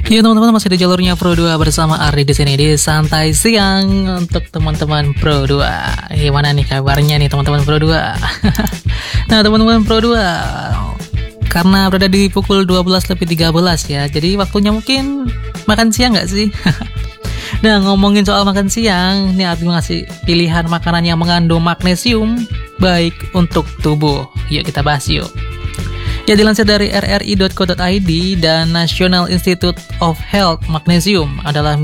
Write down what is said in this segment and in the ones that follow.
Ya teman-teman, masih di jalurnya Pro 2 bersama Ardi di sini di Santai Siang untuk teman-teman Pro 2. Gimana nih kabarnya nih teman-teman Pro 2? Nah, teman-teman Pro 2, karena berada di pukul 12:13 ya, jadi waktunya mungkin makan siang nggak sih? Nah, ngomongin soal makan siang, ini Ardi ngasih pilihan makanan yang mengandung magnesium baik untuk tubuh. Yuk kita bahas yuk. Ya, dilansir dari rri.co.id dan National Institute of Health, magnesium adalah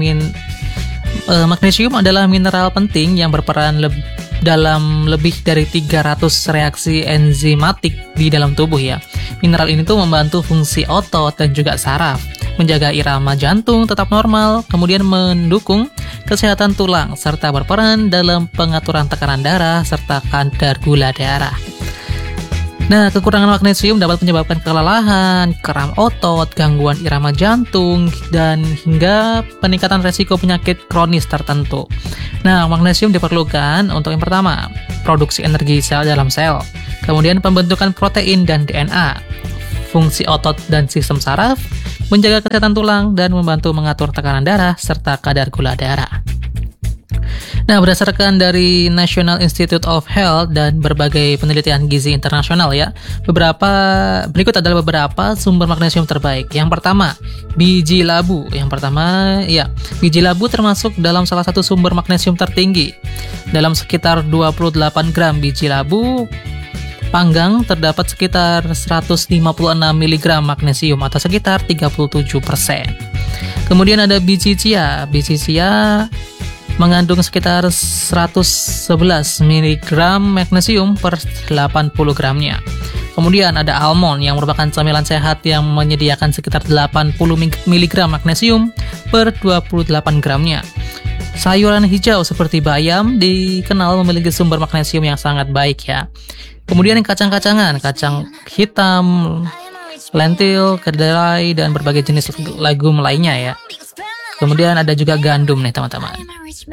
mineral penting yang berperan dalam lebih dari 300 reaksi enzimatik di dalam tubuh ya. Mineral ini tuh membantu fungsi otot dan juga saraf, menjaga irama jantung tetap normal, kemudian mendukung kesehatan tulang, serta berperan dalam pengaturan tekanan darah serta kadar gula darah. Nah, kekurangan magnesium dapat menyebabkan kelelahan, kram otot, gangguan irama jantung, dan hingga peningkatan resiko penyakit kronis tertentu. Nah, magnesium diperlukan untuk yang pertama, produksi energi sel dalam sel, kemudian pembentukan protein dan DNA, fungsi otot dan sistem saraf, menjaga kesehatan tulang, dan membantu mengatur tekanan darah serta kadar gula darah. Nah, berdasarkan dari National Institute of Health dan berbagai penelitian gizi internasional ya, berikut adalah beberapa sumber magnesium terbaik. Yang pertama, biji labu. Biji labu termasuk dalam salah satu sumber magnesium tertinggi. Dalam sekitar 28 gram biji labu panggang terdapat sekitar 156 mg magnesium atau sekitar 37%. Kemudian ada biji chia. Biji chia mengandung sekitar 111 mg magnesium per 80 gramnya. Kemudian ada almond yang merupakan camilan sehat yang menyediakan sekitar 80 mg magnesium per 28 gramnya. Sayuran hijau seperti bayam dikenal memiliki sumber magnesium yang sangat baik ya. Kemudian kacang-kacangan, kacang hitam, lentil, kedelai, dan berbagai jenis legum lainnya ya. Kemudian ada juga gandum nih teman-teman.